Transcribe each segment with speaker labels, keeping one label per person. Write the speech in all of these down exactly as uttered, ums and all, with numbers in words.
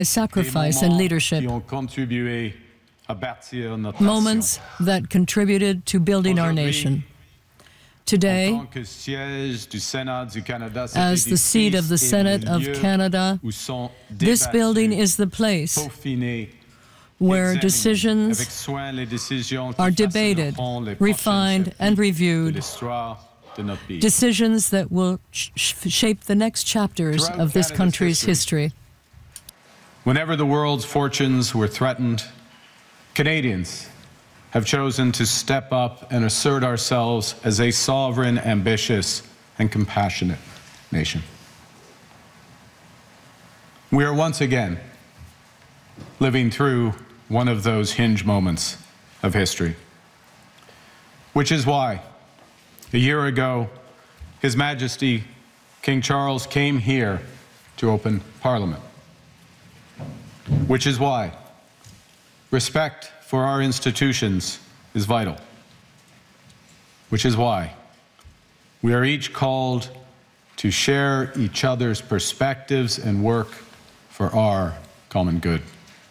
Speaker 1: sacrifice and leadership, moments that contributed to building our nation. Today, as the seat of the Senate of Canada, this building is the place where decisions are debated, refined, and reviewed, decisions that will sh shape the next chapters of this country's history.
Speaker 2: Whenever the world's fortunes were threatened, Canadians have chosen to step up and assert ourselves as a sovereign, ambitious, and compassionate nation. We are once again living through one of those hinge moments of history, which is why a year ago, His Majesty King Charles came here to open Parliament, which is why respect for our institutions is vital, which is why we are each called to share each other's perspectives and work for our common good.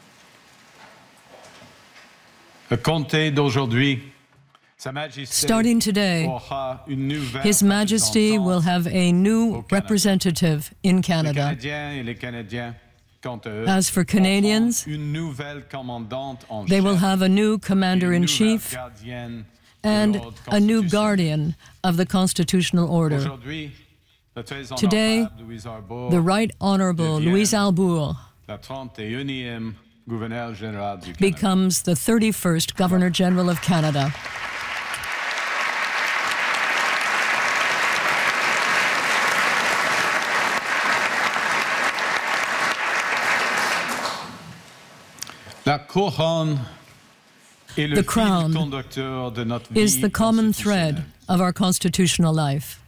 Speaker 1: Starting today, His Majesty will have a new representative in Canada. As for Canadians, they will have a new commander-in-chief and a new guardian of the constitutional order. Today, the Right Honourable Louise Arbour becomes the thirty-first Governor-General of Canada. The crown is the common thread of our constitutional life.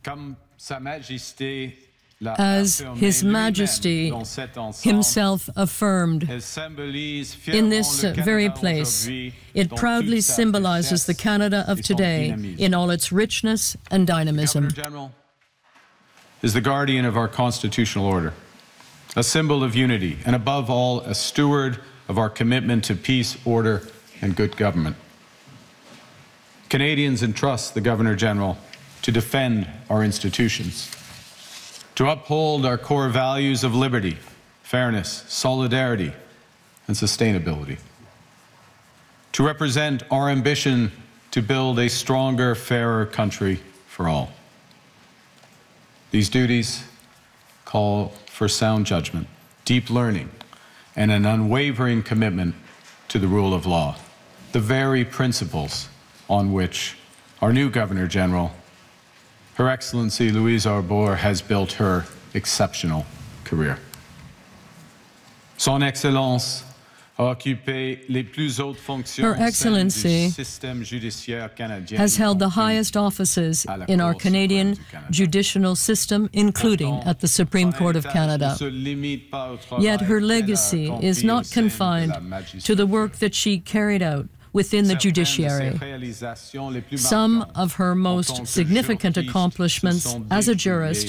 Speaker 1: As His Majesty himself affirmed, in this very place, it proudly symbolizes the Canada of today in all its richness and dynamism.
Speaker 2: The Governor-General is the guardian of our constitutional order, a symbol of unity, and above all, a steward of our commitment to peace, order, and good government. Canadians entrust the Governor-General to defend our institutions, to uphold our core values of liberty, fairness, solidarity, and sustainability, to represent our ambition to build a stronger, fairer country for all. These duties call for sound judgment, deep learning, and an unwavering commitment to the rule of law, the very principles on which our new Governor-General, Her Excellency Louise Arbour, has built her exceptional career. Son Excellence a occupé les plus hautes fonctions
Speaker 1: Her Excellency
Speaker 2: du système judiciaire canadien,
Speaker 1: has held the highest offices in our Canadian judicial system, including at the Supreme Court of Canada. Yet her legacy is not confined to the work that she carried out within the judiciary. Some of her most significant accomplishments as a jurist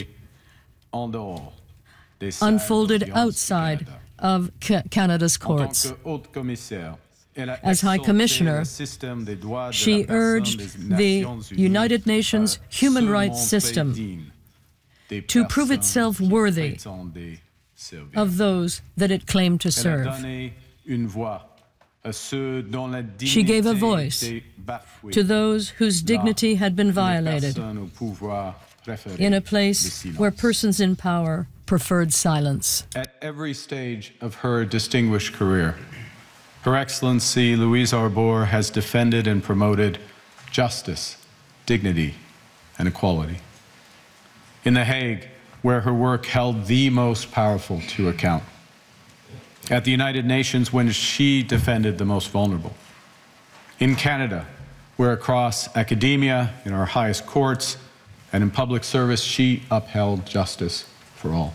Speaker 1: unfolded outside of Canada's courts. As High Commissioner, she urged the United Nations human rights system to prove itself worthy of those that it claimed to serve. She gave a voice to those whose dignity had been violated in a place where persons in power preferred silence.
Speaker 2: At every stage of her distinguished career, Her Excellency Louise Arbour has defended and promoted justice, dignity, and equality. In The Hague, where her work held the most powerful to account. At the United Nations, when she defended the most vulnerable. In Canada, where across academia, in our highest courts, and in public service, she upheld justice for all.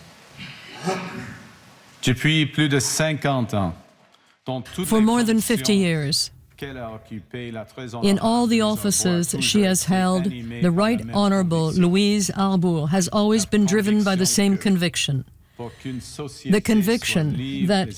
Speaker 2: Depuis plus de cinquante ans,
Speaker 1: For more than fifty years, in all the offices she has held, the Right Honourable Louise Arbour has always been driven by the same conviction. The conviction that